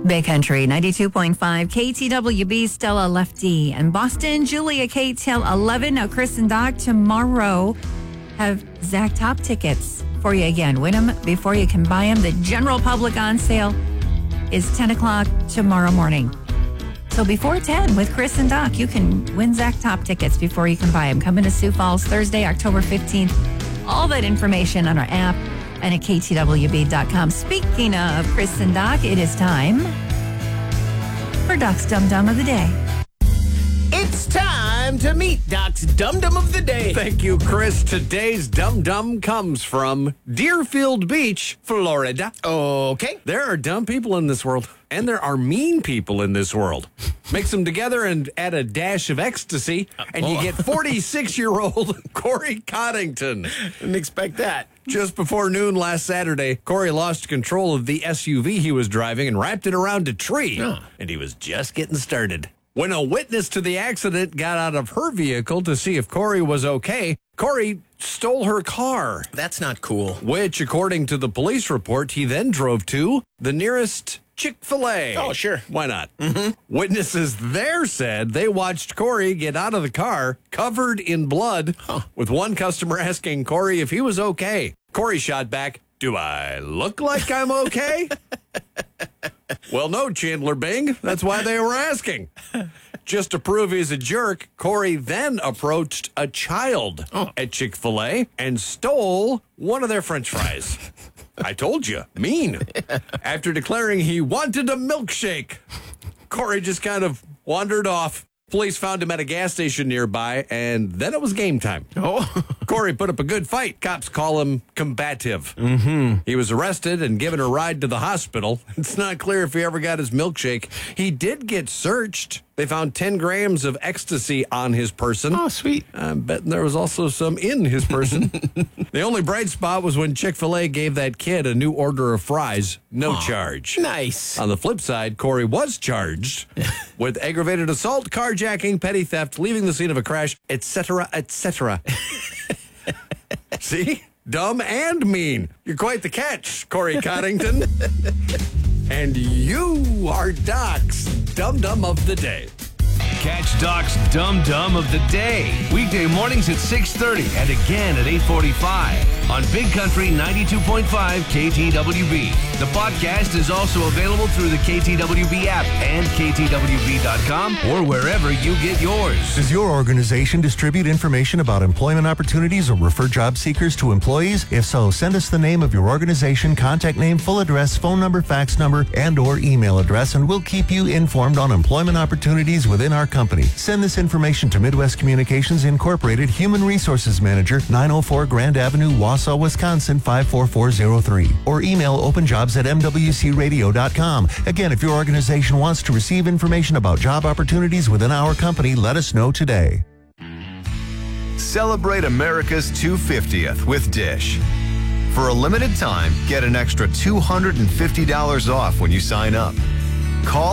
Bay Country, 92.5. KTWB, Stella Lefty. And Boston, Julia K till 11. Now, Chris and Doc tomorrow have Zach Top tickets for you again. Win them before you can buy them. The general public on sale is 10 o'clock tomorrow morning. So before 10 with Chris and Doc, you can win Zach Top tickets before you can buy them. Coming to Sioux Falls Thursday, October 15th. All that information on our app and at ktwb.com. Speaking of Chris and Doc, it is time for Doc's Dum Dum of the Day. It's time to meet Doc's Dum Dum of the Day. Thank you, Chris. Today's Dum Dum comes from Deerfield Beach, Florida. Okay. There are dumb people in this world, and there are mean people in this world. Mix them together and add a dash of ecstasy, and you get 46-year-old Corey Coddington. Didn't expect that. Just before noon last Saturday, Corey lost control of the SUV he was driving and wrapped it around a tree, and he was just getting started. When a witness to the accident got out of her vehicle to see if Corey was okay, Corey stole her car. That's not cool. Which, according to the police report, he then drove to the nearest Chick-fil-A. Oh, sure. Why not? Mm-hmm. Witnesses there said they watched Corey get out of the car covered in blood, with one customer asking Corey if he was okay. Corey shot back, "Do I look like I'm okay?" Well, no, Chandler Bing. That's why they were asking. Just to prove he's a jerk, Corey then approached a child at Chick-fil-A and stole one of their French fries. I told you, mean. After declaring he wanted a milkshake, Corey just kind of wandered off. Police found him at a gas station nearby, and then it was game time. Corey put up a good fight. Cops call him combative. He was arrested and given a ride to the hospital. It's not clear if he ever got his milkshake. He did get searched. They found 10 grams of ecstasy on his person. Oh, sweet. I'm betting there was also some in his person. The only bright spot was when Chick-fil-A gave that kid a new order of fries, no charge. Nice. On the flip side, Corey was charged with aggravated assault, carjacking, petty theft, leaving the scene of a crash, etc., etc. See? Dumb and mean. You're quite the catch, Corey Coddington. And you are Doc's Dum Dum of the Day. Catch Doc's Dum Dum of the Day. Weekday mornings at 6:30 and again at 8:45 on Big Country 92.5 KTWB. The podcast is also available through the KTWB app and KTWB.com or wherever you get yours. Does your organization distribute information about employment opportunities or refer job seekers to employees? If so, send us the name of your organization, contact name, full address, phone number, fax number, and or email address, and we'll keep you informed on employment opportunities within our company. Send this information to Midwest Communications Incorporated, Human Resources Manager, 904 Grand Avenue, Wausau, Wisconsin, 54403. Or email openjobs@mwcradio.com. Again, if your organization wants to receive information about job opportunities within our company, let us know today. Celebrate America's 250th with Dish. For a limited time, get an extra $250 off when you sign up. Call